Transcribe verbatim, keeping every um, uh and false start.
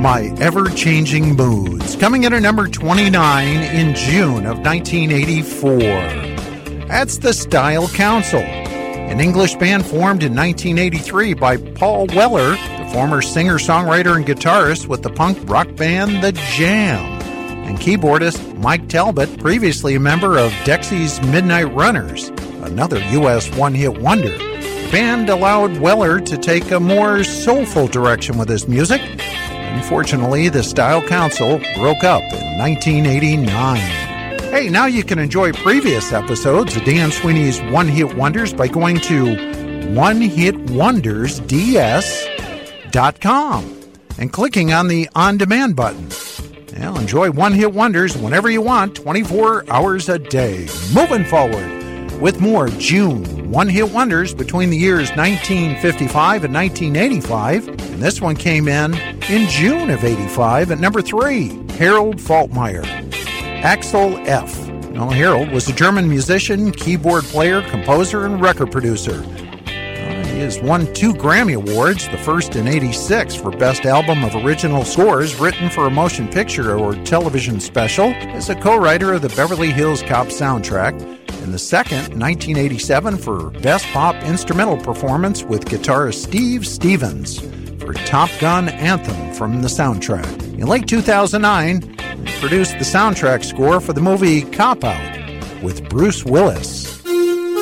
My Ever-Changing Moods, coming in at number twenty-nine in June of nineteen eighty-four. That's the Style Council, an English band formed in nineteen eighty-three by Paul Weller, the former singer-songwriter and guitarist with the punk rock band The Jam, and keyboardist Mike Talbot, previously a member of Dexy's Midnight Runners, another U S one-hit wonder. The band allowed Weller to take a more soulful direction with his music. Unfortunately, the Style Council broke up in nineteen eighty-nine. Hey, now you can enjoy previous episodes of Dan Sweeney's One Hit Wonders by going to one hit wonders d s dot com and clicking on the On Demand button. Now, enjoy One Hit Wonders whenever you want, twenty-four hours a day. Moving forward with more June One Hit Wonders between the years nineteen fifty-five and nineteen eighty-five. And this one came in in June of eighty-five at number three, Harold Faltermeyer, Axel F. Now, Harold was a German musician, keyboard player, composer, and record producer. Uh, he has won two Grammy Awards, the first in eighty-six for Best Album of Original Scores written for a motion picture or television special, as a co-writer of the Beverly Hills Cop soundtrack, and the second, nineteen eighty-seven, for Best Pop Instrumental Performance with guitarist Steve Stevens for Top Gun Anthem from the soundtrack. In late two thousand nine, he produced the soundtrack score for the movie Cop Out with Bruce Willis.